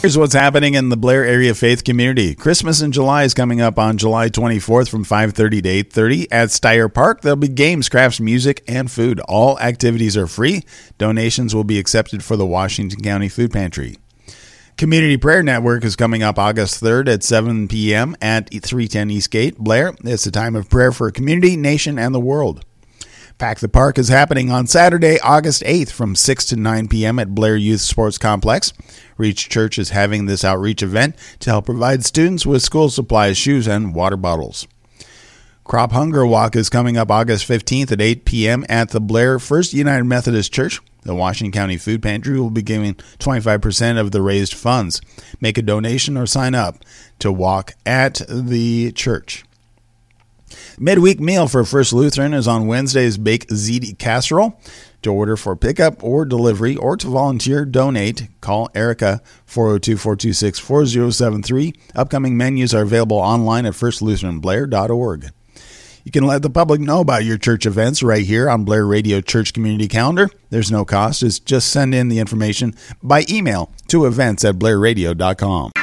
Here's what's happening in the Blair area faith community. Christmas in July is coming up on July 24th from 5:30 to 8:30 at Steyer Park. There'll be games, crafts, music, and food. All activities are free. Donations will be accepted for the Washington County Food Pantry. Community Prayer Network is coming up August 3rd at 7 p.m. at 310 Eastgate, Blair. It's a time of prayer for community, nation, and the world. Pack the Park is happening on Saturday, August 8th from 6 to 9 p.m. at Blair Youth Sports Complex. Reach Church is having this outreach event to help provide students with school supplies, shoes, and water bottles. Crop Hunger Walk is coming up August 15th at 8 p.m. at the Blair First United Methodist Church. The Washington County Food Pantry will be giving 25% of the raised funds. Make a donation or sign up to walk at the church. Midweek meal for First Lutheran is on Wednesday's baked ziti casserole. To order for pickup or delivery or to volunteer, donate, call Erica 402-426-4073. Upcoming menus are available online at firstlutheranblair.org. You can let the public know about your church events right here on Blair Radio Church Community Calendar. There's no cost. Just send in the information by email to events@blairradio.com.